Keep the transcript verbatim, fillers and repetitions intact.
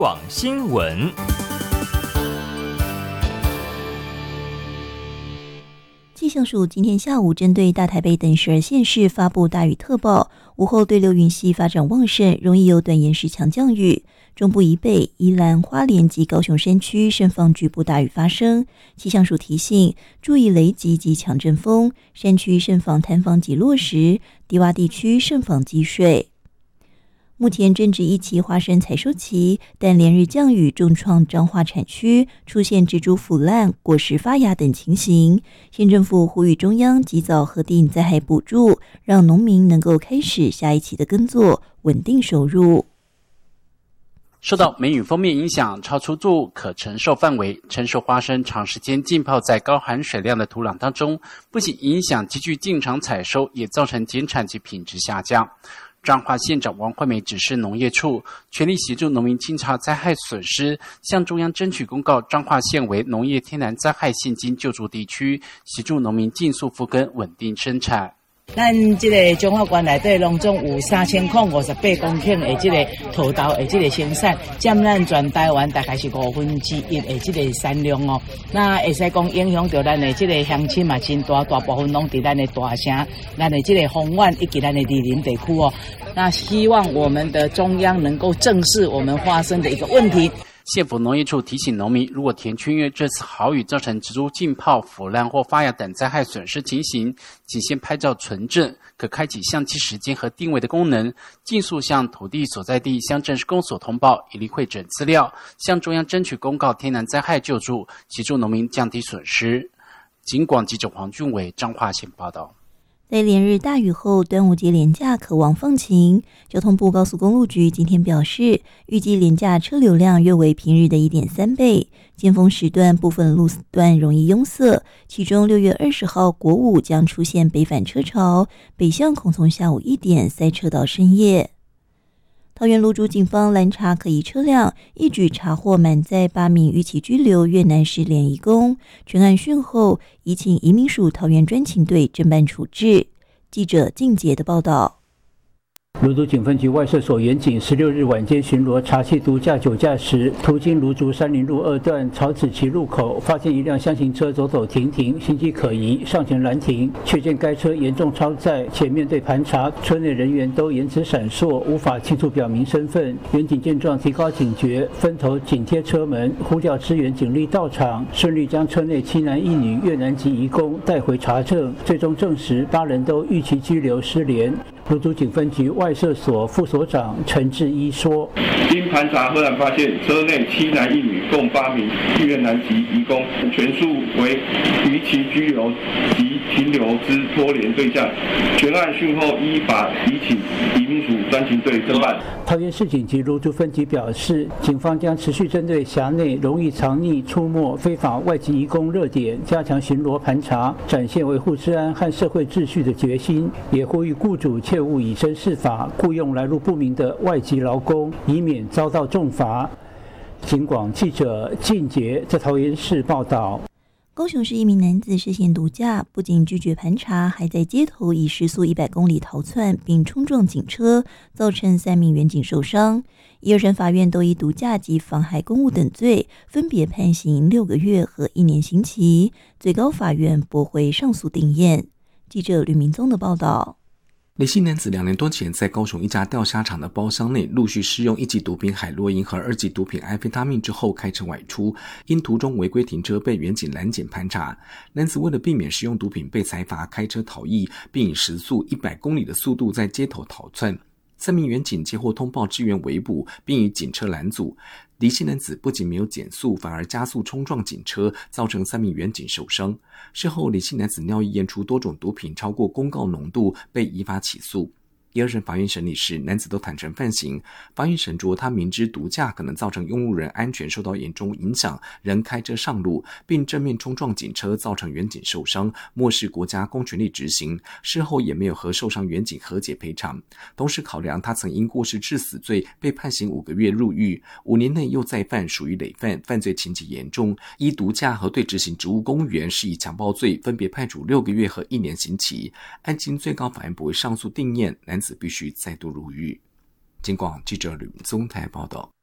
广新闻。 气象署今天下午针对大台北等十二县市发布大雨特报，午后对流云系发展旺盛，容易有短延时强降雨。中部以北、宜兰、花莲及高雄山区慎防局部大雨发生。气象署提醒，注意雷击及强阵风，山区慎防坍方及落石，低洼地区慎防积水。目前正值一期花生采收期，但连日降雨重创彰化产区，出现植株腐烂、果实发芽等情形。县政府呼吁中央及早核定灾害补助，让农民能够开始下一期的耕作，稳定收入。 受到梅雨锋面影响，超出作物可承受范围，成熟花生长时间浸泡在高含水量的土壤当中，不仅影响急剧进场采收，也造成减产及品质下降。彰化县长王惠美指示农业处全力协助农民清查灾害损失，向中央争取公告彰化县为农业天然灾害现金救助地区，协助农民尽速复耕，稳定生产。 咱这个彰化县内底拢总有三千块五十八公顷的这个土豆的这个生产，占咱全台湾大概是五分之一的这个产量哦。那会使讲影响到咱的这个乡亲嘛，真大大部分拢伫咱的大城、咱的这个丰原以及咱的莅林地区哦。那希望我们的中央能够正视我们发生的一个问题。 县府农业处提醒农民，如果田区因为这次豪雨造成植株浸泡、腐烂或发芽等灾害损失情形，仅先拍照存证，可开启相机时间和定位的功能，尽速向土地所在地乡镇公所通报，以利汇整资料，向中央争取公告天然灾害救助，协助农民降低损失。警广记者黄俊伟彰化县报道。 在连日大雨后，端午节连假可望放晴。交通部高速公路局今天表示，预计连假车流量约为平日的 一点三倍，尖峰时段部分路段容易拥塞，其中六月二十号国五将出现北返车潮，北向恐从下午一点塞车到深夜。桃园芦竹警方拦查可疑车辆，一举查获满载八名逾期居留越南式联移工，全案讯后，移请移民署桃园专勤队侦办处置。记者静杰的报道。 芦竹警分局外设所员警十六日晚间巡逻查缉毒驾酒驾时，途经芦竹山林路二段草子崎路口，发现一辆厢型车走走停停，形迹可疑，上前拦停，却见该车严重超载，且面对盘查，车内人员都言辞闪烁，无法清楚表明身份。员警见状提高警觉，分头紧贴车门，呼叫支援警力到场，顺利将车内七男一女越南籍移工带回查证，最终证实八人都逾期居留失联。芦竹警分局外设所副所长陈志一说：“ 经盘查，赫然发现车内七男一女，共八名越南籍移工，全数为逾期居留及停留之拖连对象。全案讯后，依法移请移民署专勤队侦办。” 桃园市警局芦竹分局表示，警方将持续针对辖内容易藏匿、出没非法外籍移工热点，加强巡逻盘查，展现维护治安和社会秩序的决心，也呼吁雇主切勿以身试法，雇用来路不明的外籍劳工，以免遭到重罚。警广记者靳杰在桃园市报道。 高雄市一名男子涉嫌毒驾，不仅拒绝盘查，还在街头以时速一百公里逃窜，并冲撞警车，造成三名员警受伤。一、二审法院都以毒驾及妨害公务等罪，分别判刑六个月和一年刑期。最高法院驳回上诉定谳。记者吕明宗的报道。 李姓男子两年多前在高雄一家钓虾场的包厢内陆续试用一级毒品海洛因和二级毒品安非他命之后开车外出，因途中违规停车被员警拦检盘查。男子为了避免使用毒品被裁罚，开车逃逸，并以时速一百公里的速度在街头逃窜。三名员警接获通报支援围捕，并以警车拦阻。李姓男子不仅没有减速，反而加速冲撞警车，造成三名员警受伤。事后，李姓男子尿液验出多种毒品超过公告浓度，被依法起诉。一、二审法院审理时，男子都坦诚犯行。法院审酌他明知毒驾可能造成用路人安全受到严重影响，仍开车上路，并正面冲撞警车，造成员警受伤，漠视国家公权力执行。事后也没有和受伤员警和解赔偿。同时考量他曾因过失致死罪被判刑五个月入狱，五年内又再犯，属于累犯，犯罪情节严重，依毒驾和对执行职务公务员施以强暴罪，分别判处六个月和一年刑期。案经最高法院驳回上诉定谳，男子必须再度入狱。警广记者吕宗台报道。